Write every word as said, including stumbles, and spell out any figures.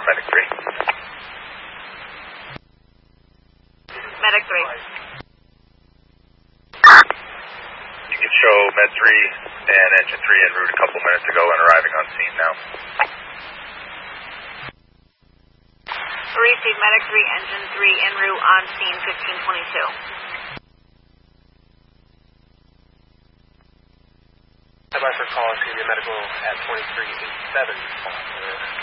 Medic three. Medic three. You can show Med three and Engine three en route a couple minutes ago and arriving on scene now. Receive Medic three, Engine three en route on scene fifteen twenty-two. Bye-bye for call. I'll see you medical at twenty-three eighty-seven.